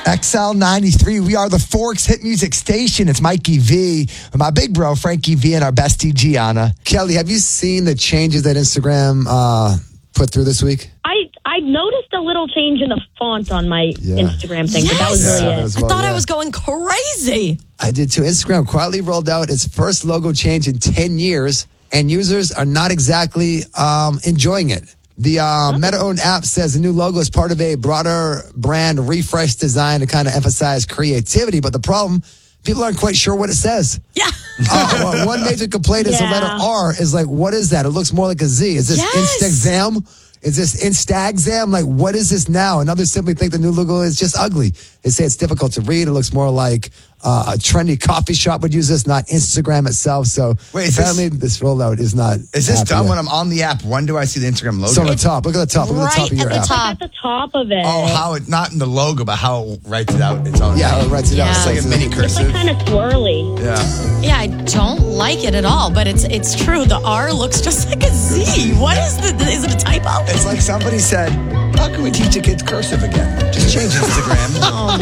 XL93. We are the Forks Hit Music Station. It's Mikey V, with my big bro, Frankie V, and our bestie, Gianna. Kelly, have you seen the changes that Instagram put through this week? I noticed a little change in the font on my Instagram thing, but that was really it. I thought I was going crazy. I did too. Instagram quietly rolled out its first logo change in 10 years, and users are not exactly enjoying it. The Meta-owned app says the new logo is part of a broader brand refresh design to kind of emphasize creativity, but the problem, people aren't quite sure what it says. Yeah. One major complaint is the letter R is like, what is that? It looks more like a Z. Is this Instaxam? Is this Instaxam? Like, what is this now? And others simply think the new logo is just ugly. They say it's difficult to read. It looks more like a trendy coffee shop would use this, not Instagram itself. So apparently this rollout is not. Is this done when I'm on the app? When do I see the Instagram logo? So on the top. Look at the top. Look at the top of your app. At the top of it. Oh, how it, not in the logo, but how it writes it out. Its own. Yeah, how it writes it out. It's like a mini cursive. It's like kind of swirly. Yeah. Yeah, I don't like it at all, but it's true. The R looks just like a Z. What is is it a typo? It's like somebody said, how can we teach the kids cursive again? Just change Instagram.